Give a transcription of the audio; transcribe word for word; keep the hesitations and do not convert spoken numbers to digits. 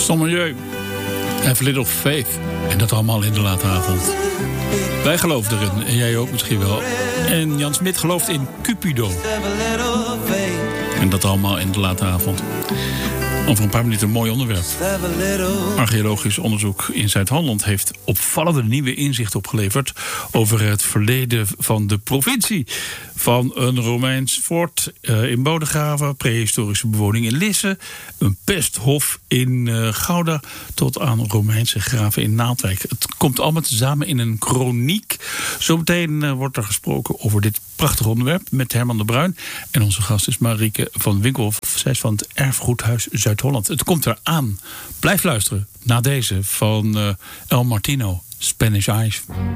Sommelier. Have a little faith. En dat allemaal in de late avond. Wij geloven erin. En jij ook misschien wel. En Jan Smit gelooft in Cupido. En dat allemaal in de late avond. Over een paar minuten een mooi onderwerp. Archeologisch onderzoek in Zuid-Holland heeft opvallende nieuwe inzichten opgeleverd over het verleden van de provincie. Van een Romeins fort uh, in Bodegraven, prehistorische bewoning in Lisse, een pesthof in uh, Gouda, tot aan Romeinse graven in Naaldwijk. Het komt allemaal samen in een kroniek. Zometeen uh, wordt er gesproken over dit prachtige onderwerp met Herman de Bruin. En onze gast is Marieke van Winkelhof. Zij is van het Erfgoedhuis Zuid-Holland. Het komt eraan. Blijf luisteren naar deze van uh, El Martino, Spanish Eyes.